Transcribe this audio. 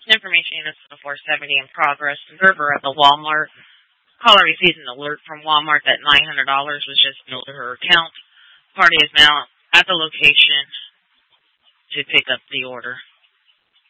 Information units to the 470 in progress. Server at the Walmart. Caller receives an alert from Walmart that $900 was just billed to her account. Party is now at the location to pick up the order.